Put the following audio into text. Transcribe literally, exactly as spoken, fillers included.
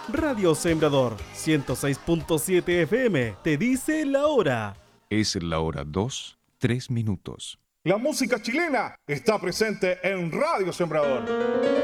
Radio Sembrador ciento seis punto siete F M te dice la hora. Es la hora dos, tres minutos. La música chilena está presente en Radio Sembrador.